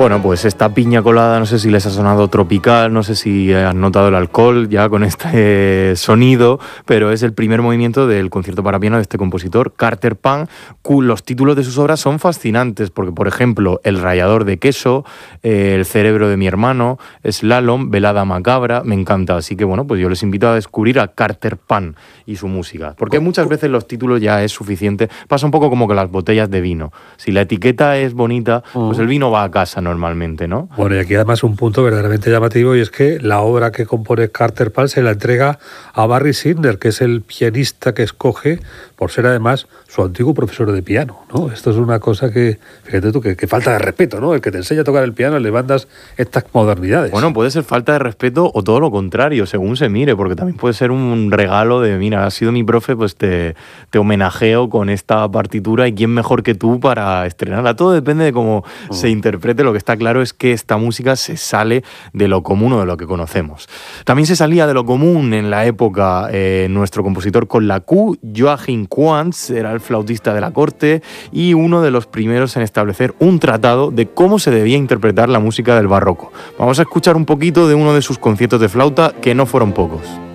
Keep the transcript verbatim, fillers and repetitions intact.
Bueno, pues esta piña colada, no sé si les ha sonado tropical, no sé si has notado el alcohol ya con este sonido, pero es el primer movimiento del concierto para piano de este compositor, Carter Pan. Los títulos de sus obras son fascinantes, porque, por ejemplo, El rallador de queso, eh, El cerebro de mi hermano, Slalom, Velada macabra, me encanta. Así que, bueno, pues yo les invito a descubrir a Carter Pan y su música, porque muchas veces los títulos ya es suficiente. Pasa un poco como con las botellas de vino. Si la etiqueta es bonita, pues el vino va a casa normalmente, ¿no? Bueno, y aquí además un punto verdaderamente llamativo, y es que la obra que compone Carter Pan se la entrega a Barry Sinder, que es el pianista que escoge, por ser además su antiguo profesor de piano, ¿no? Esto es una cosa que, fíjate tú, que, que falta de respeto, ¿no? El que te enseña a tocar el piano le mandas estas modernidades. Bueno, puede ser falta de respeto o todo lo contrario, según se mire, porque también puede ser un regalo de, mira, has sido mi profe, pues te, te homenajeo con esta partitura y quién mejor que tú para estrenarla. Todo depende de cómo uh. se interprete. Lo que está claro es que esta música se sale de lo común o de lo que conocemos. También se salía de lo común en la época eh, nuestro compositor con la Q, Joachim Quantz, era el flautista de la corte y uno de los primeros en establecer un tratado de cómo se debía interpretar la música del barroco. Vamos a escuchar un poquito de uno de sus conciertos de flauta, que no fueron pocos.